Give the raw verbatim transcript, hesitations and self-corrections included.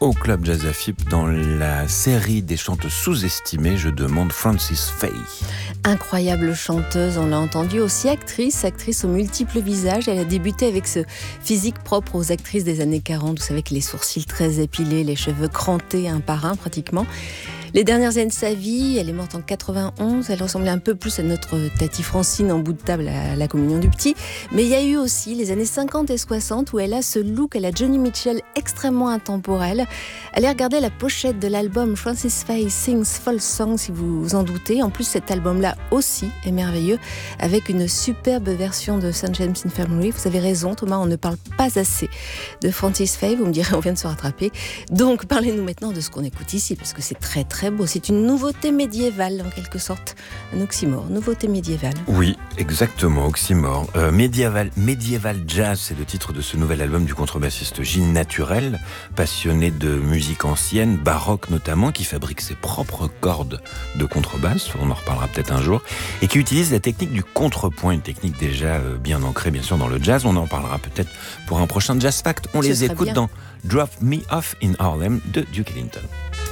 au Club Jazz A F I P dans la série des chanteuses sous-estimées. Je demande Frances Faye. Incroyable chanteuse, on l'a entendu, aussi actrice, actrice aux multiples visages. Elle a débuté avec ce physique propre aux actrices des années quarante, vous savez, avec les sourcils très épilés, les cheveux crantés un par un pratiquement. Les dernières années de sa vie, elle est morte en quatre-vingt-onze, elle ressemblait un peu plus à notre Tati Francine en bout de table à la communion du petit. Mais il y a eu aussi les années cinquante et soixante où elle a ce look à la Joni Mitchell extrêmement intemporel. Allez regarder la pochette de l'album Frances Faye Sings Folk Song si vous vous en doutez. En plus, cet album-là aussi est merveilleux avec une superbe version de Saint James Infirmary. Vous avez raison Thomas, on ne parle pas assez de Frances Faye, vous me direz on vient de se rattraper. Donc parlez-nous maintenant de ce qu'on écoute ici parce que c'est très très beau. C'est une nouveauté médiévale, en quelque sorte. Un oxymore, nouveauté médiévale. Oui, exactement, oxymore. Euh, médiéval, médiéval jazz, c'est le titre de ce nouvel album du contrebassiste Gilles Naturel, passionné de musique ancienne, baroque notamment, qui fabrique ses propres cordes de contrebasse, on en reparlera peut-être un jour, et qui utilise la technique du contrepoint, une technique déjà euh, bien ancrée, bien sûr, dans le jazz. On en parlera peut-être pour un prochain Jazz Fact. On Ce les écoute bien. dans Drop Me Off in Harlem de Duke Ellington.